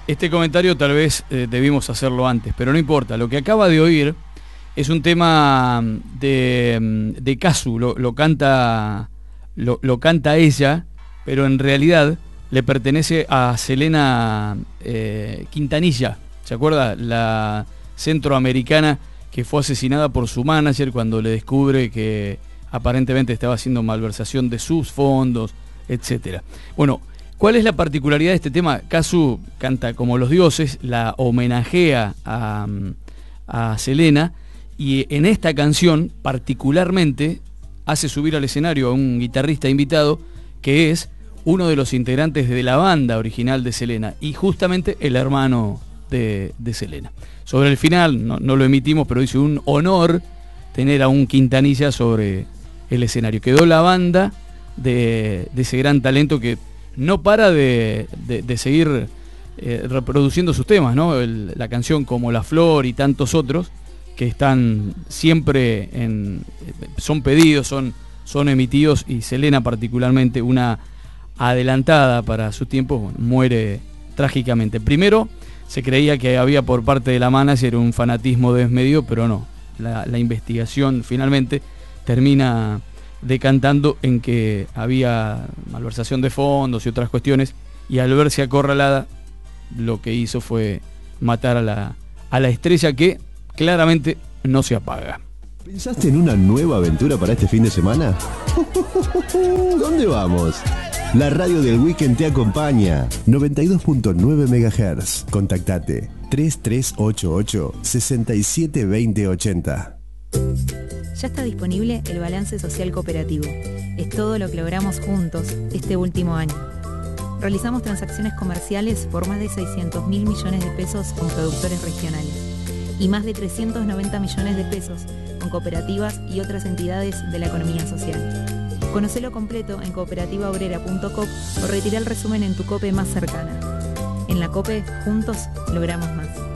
Este comentario tal vez debimos hacerlo antes, pero no importa. Lo que acaba de oír es un tema de Casu, lo canta ella, pero en realidad le pertenece a Selena Quintanilla. ¿Se acuerda? La centroamericana que fue asesinada por su manager cuando le descubre que aparentemente estaba haciendo malversación de sus fondos, etcétera. Bueno, ¿cuál es la particularidad de este tema? Casu canta como los dioses, la homenajea a Selena, y en esta canción particularmente hace subir al escenario a un guitarrista invitado que es uno de los integrantes de la banda original de Selena y justamente el hermano de Selena. Sobre el final, no lo emitimos, pero dice un honor tener a un Quintanilla sobre el escenario. Quedó la banda de ese gran talento que no para de seguir reproduciendo sus temas, ¿no? La canción como La Flor y tantos otros que están siempre son pedidos, son emitidos, y Selena particularmente, una adelantada para su tiempo, bueno, muere trágicamente. Primero se creía que había por parte de la manager un fanatismo desmedido, pero no. La investigación finalmente termina decantando en que había malversación de fondos y otras cuestiones, y al verse acorralada lo que hizo fue matar a la estrella que claramente no se apaga. ¿Pensaste en una nueva aventura para este fin de semana? ¿Dónde vamos? La radio del Weekend te acompaña. 92.9 MHz. Contactate 3388 672080. Ya está disponible el balance social cooperativo. Es todo lo que logramos juntos este último año. Realizamos transacciones comerciales por más de 600.000 millones de pesos con productores regionales y más de 390 millones de pesos con cooperativas y otras entidades de la economía social. Conocelo completo en cooperativaobrera.com o retira el resumen en tu COPE más cercana. En la COPE, juntos logramos más.